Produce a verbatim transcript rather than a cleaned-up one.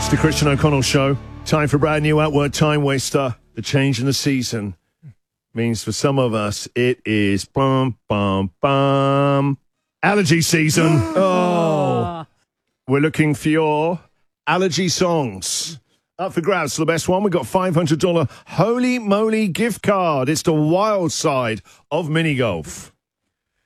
It's the Christian O'Connell Show. Time for a brand new Outward Time Waster. The change in the season means for some of us it is bum, bum, bum. Allergy season. Oh. We're looking for your allergy songs. Up for grabs for the best one. We've got five hundred dollars Holy Moly gift card. It's the wild side of mini golf.